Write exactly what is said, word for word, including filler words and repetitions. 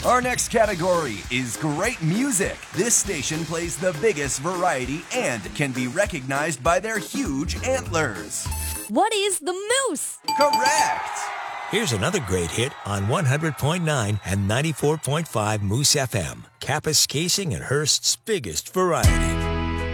Our next category is great music. This station plays the biggest variety and can be recognized by their huge antlers. What is the moose? Correct! Here's another great hit on one hundred point nine and ninety-four point five Moose F M. Kappas Casing and Hearst's biggest variety.